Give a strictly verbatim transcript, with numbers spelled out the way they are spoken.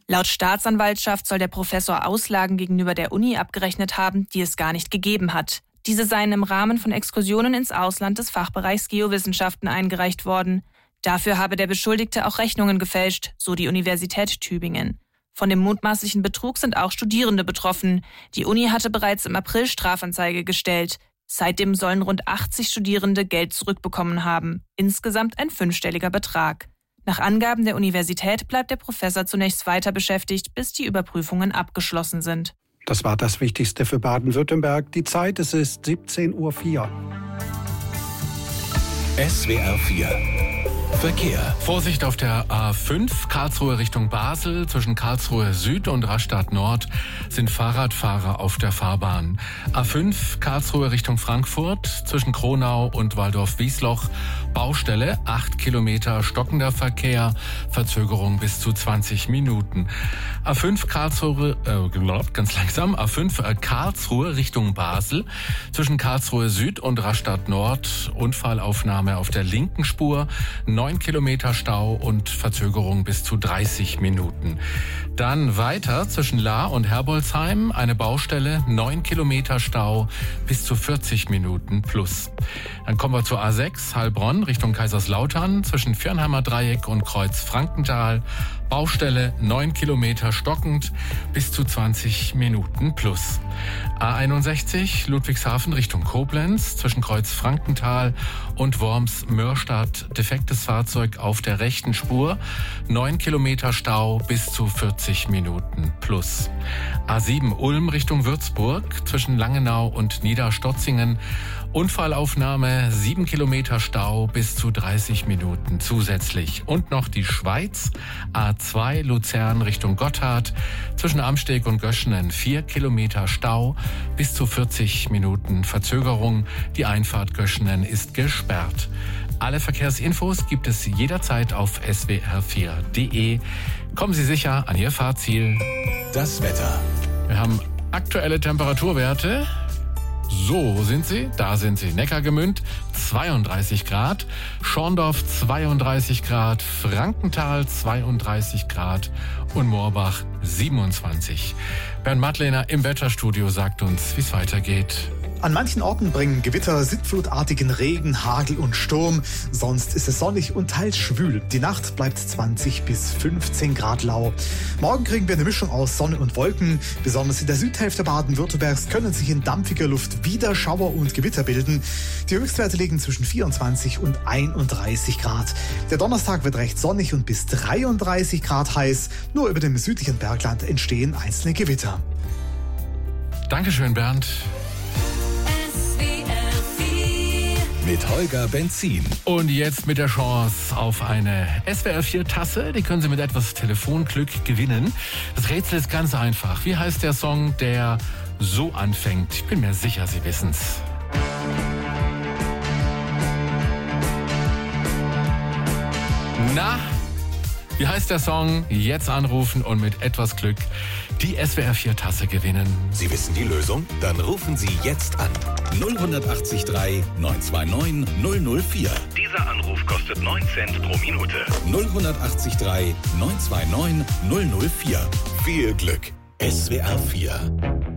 Laut Staatsanwaltschaft soll der Professor Auslagen gegenüber der Uni abgerechnet haben, die es gar nicht gegeben hat. Diese seien im Rahmen von Exkursionen ins Ausland des Fachbereichs Geowissenschaften eingereicht worden. Dafür habe der Beschuldigte auch Rechnungen gefälscht, so die Universität Tübingen. Von dem mutmaßlichen Betrug sind auch Studierende betroffen. Die Uni hatte bereits im April Strafanzeige gestellt. Seitdem sollen rund achtzig Studierende Geld zurückbekommen haben. Insgesamt ein fünfstelliger Betrag. Nach Angaben der Universität bleibt der Professor zunächst weiter beschäftigt, bis die Überprüfungen abgeschlossen sind. Das war das Wichtigste für Baden-Württemberg. Die Zeit, es ist siebzehn Uhr vier. S W R vier Verkehr. Vorsicht auf der A fünf, Karlsruhe Richtung Basel. Zwischen Karlsruhe Süd und Rastatt Nord sind Fahrradfahrer auf der Fahrbahn. A fünf, Karlsruhe Richtung Frankfurt. Zwischen Kronau und Waldorf-Wiesloch Baustelle, acht Kilometer stockender Verkehr, Verzögerung bis zu zwanzig Minuten. A fünf, Karlsruhe, äh, ganz langsam, A fünf, äh, Karlsruhe Richtung Basel. Zwischen Karlsruhe Süd und Rastatt Nord Unfallaufnahme auf der linken Spur. neun Kilometer Stau und Verzögerung bis zu dreißig Minuten. Dann weiter zwischen Lahr und Herbolzheim eine Baustelle, neun Kilometer Stau bis zu vierzig Minuten plus. Dann kommen wir zur A sechs, Heilbronn Richtung Kaiserslautern zwischen Firnheimer Dreieck und Kreuz Frankenthal. Baustelle, neun Kilometer stockend bis zu zwanzig Minuten plus. A einundsechzig, Ludwigshafen Richtung Koblenz zwischen Kreuz Frankenthal und Worms-Mörstadt. Defektes Fahrzeug auf der rechten Spur. neun Kilometer Stau bis zu vierzig Minuten plus. A sieben, Ulm Richtung Würzburg zwischen Langenau und Niederstotzingen. Unfallaufnahme, sieben Kilometer Stau bis zu dreißig Minuten zusätzlich. Und noch die Schweiz, A zwei Luzern Richtung Gotthard, zwischen Amsteg und Göschenen vier Kilometer Stau bis zu vierzig Minuten Verzögerung. Die Einfahrt Göschenen ist gesperrt. Alle Verkehrsinfos gibt es jederzeit auf S W R vier punkt de. Kommen Sie sicher an Ihr Fahrziel. Das Wetter. Wir haben aktuelle Temperaturwerte. So, wo sind sie? Da sind sie. Neckargemünd zweiunddreißig Grad, Schorndorf zweiunddreißig Grad, Frankenthal zweiunddreißig Grad und Moorbach siebenundzwanzig. Bernd Madlener im Wetterstudio sagt uns, wie es weitergeht. An manchen Orten bringen Gewitter sinnflutartigen Regen, Hagel und Sturm. Sonst ist es sonnig und teils schwül. Die Nacht bleibt zwanzig bis fünfzehn Grad lau. Morgen kriegen wir eine Mischung aus Sonne und Wolken. Besonders in der Südhälfte Baden-Württembergs können sich in dampfiger Luft wieder Schauer und Gewitter bilden. Die Höchstwerte liegen zwischen vierundzwanzig und einunddreißig Grad. Der Donnerstag wird recht sonnig und bis dreiunddreißig Grad heiß. Nur über dem südlichen Bergland entstehen einzelne Gewitter. Dankeschön, Bernd. Mit Holger Benzin. Und jetzt mit der Chance auf eine S W R vier Tasse. Die können Sie mit etwas Telefonglück gewinnen. Das Rätsel ist ganz einfach. Wie heißt der Song, der so anfängt? Ich bin mir sicher, Sie wissen's. Na, wie heißt der Song? Jetzt anrufen und mit etwas Glück die S W R vier Tasse gewinnen. Sie wissen die Lösung? Dann rufen Sie jetzt an. null acht drei neun zwei neun null null vier. Dieser Anruf kostet neun Cent pro Minute. null acht drei neun zwei neun null null vier. Viel Glück. S W R vier.